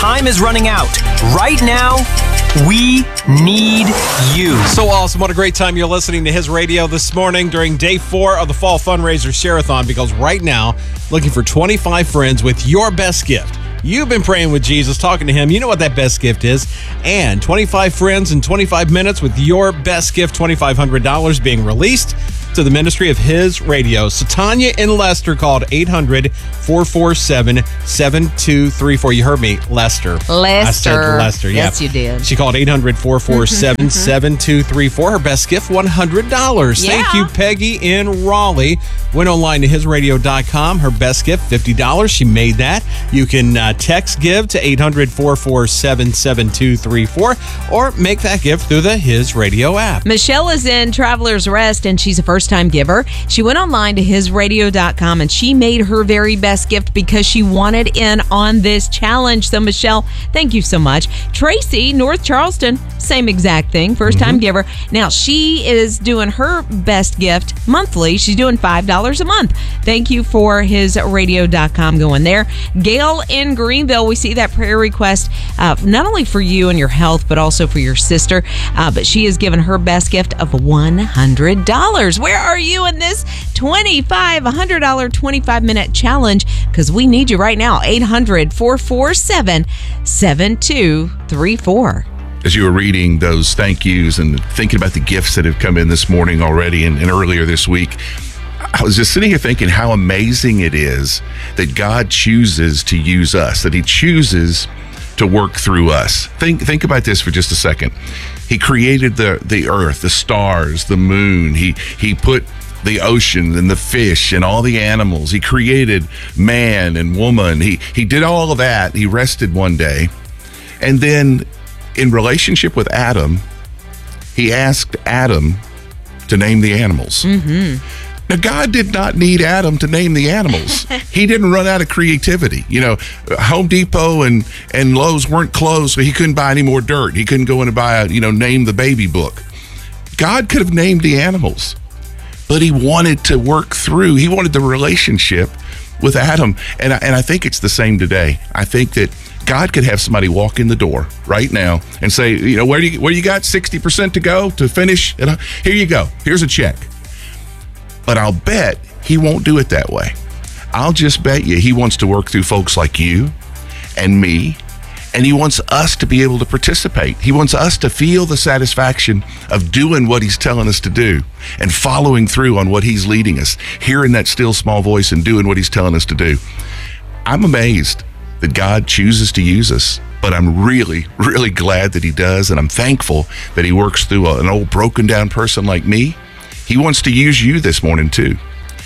time is running out. Right now, we need you. So awesome. What a great time you're listening to His Radio this morning during day 4 of the Fall Fundraiser Share-a-thon, because right now, looking for 25 friends with your best gift. You've been praying with Jesus, talking to him. You know what that best gift is. And 25 friends in 25 minutes with your best gift, $2,500 being released to the ministry of His Radio. So Tanya in Leicester called 800-447-7234. You heard me, Leicester. Leicester. I said Leicester, yeah. Yes, you did. She called 800-447-7234. Her best gift, $100. Yeah. Thank you, Peggy in Raleigh. Went online to hisradio.com. Her best gift, $50. She made that. You can text give to 800-447-7234 or make that gift through the His Radio app. Michelle is in Traveler's Rest, and she's a first-time giver. She went online to hisradio.com, and she made her very best gift because she wanted in on this challenge. So, Michelle, thank you so much. Tracy, North Charleston, same exact thing, first-time giver. Now, she is doing her best gift monthly. She's doing $5 a month. Thank you for hisradio.com going there. Gail in Greenville, we see that prayer request not only for you and your health, but also for your sister. But she has given her best gift of $100. Where are you in this $100 25-minute challenge? Because we need you right now. 800-447-7234. As you were reading those thank yous and thinking about the gifts that have come in this morning already and earlier this week, I was just sitting here thinking how amazing it is that God chooses to use us, that He chooses to work through us. Think about this for just a second. He created the earth, the stars, the moon. He put the ocean and the fish and all the animals. He created man and woman. He did all of that. He rested one day. And then in relationship with Adam, He asked Adam to name the animals. Mm-hmm. Now, God did not need Adam to name the animals. He didn't run out of creativity. You know, Home Depot and Lowe's weren't closed, so he couldn't buy any more dirt. He couldn't go in and buy name the baby book. God could have named the animals, but He wanted to work through. He wanted the relationship with Adam. And I think it's the same today. I think that God could have somebody walk in the door right now and say, where you got 60% to go to finish? Here you go. Here's a check. But I'll bet He won't do it that way. I'll just bet you He wants to work through folks like you and me, and He wants us to be able to participate. He wants us to feel the satisfaction of doing what He's telling us to do and following through on what He's leading us, hearing that still small voice and doing what He's telling us to do. I'm amazed that God chooses to use us, but I'm really, really glad that He does, and I'm thankful that He works through an old broken down person like me. He wants to use you this morning, too.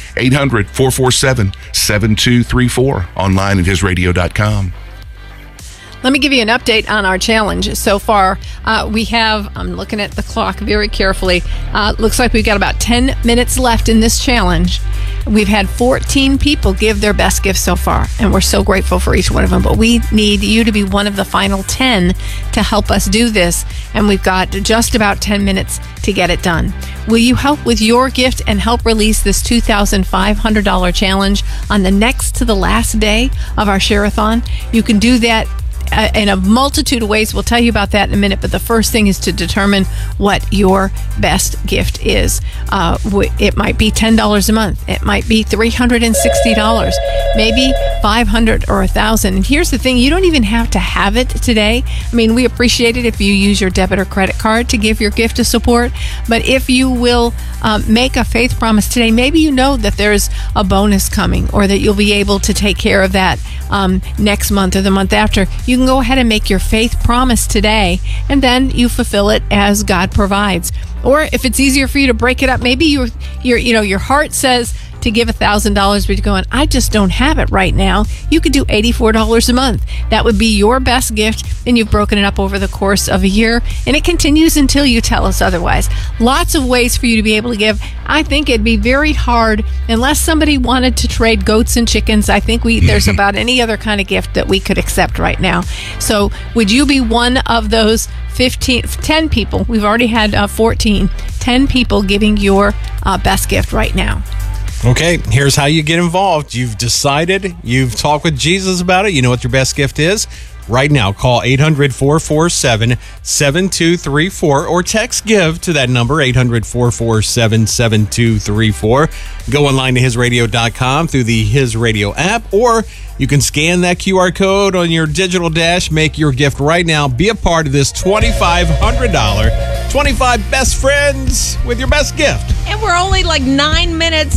800-447-7234, online at hisradio.com. Let me give you an update on our challenge. So far, we have, I'm looking at the clock very carefully, looks like we've got about 10 minutes left in this challenge. We've had 14 people give their best gift so far, and we're so grateful for each one of them. But we need you to be one of the final 10 to help us do this, and we've got just about 10 minutes to get it done. Will you help with your gift and help release this $2,500 challenge on the next to the last day of our Share-a-thon? You can do that in a multitude of ways. We'll tell you about that in a minute, but the first thing is to determine what your best gift is. It might be $10 a month. It might be $360, maybe $500 or $1,000. And here's the thing, you don't even have to have it today. I mean, we appreciate it if you use your debit or credit card to give your gift of support, but if you will make a faith promise today, maybe you know that there's a bonus coming or that you'll be able to take care of that next month or the month after. You can go ahead and make your faith promise today, and then you fulfill it as God provides. Or if it's easier for you to break it up, maybe your heart says to give $1,000, but you're going, I just don't have it right now. You could do $84 a month. That would be your best gift, and you've broken it up over the course of a year, and it continues until you tell us otherwise. Lots of ways for you to be able to give. I think it'd be very hard unless somebody wanted to trade goats and chickens. I think there's about any other kind of gift that we could accept right now. So would you be one of those 10 people? We've already had 10 people giving your best gift right now. Okay, here's how you get involved. You've decided, you've talked with Jesus about it, you know what your best gift is. right now. Call 800-447-7234 or text GIVE to that number, 800-447-7234. Go online to hisradio.com through the His Radio app, or you can scan that QR code on your digital dash. Make your gift right now. Be a part of this $2,500 25 Best Friends with your best gift. And we're only like 9 minutes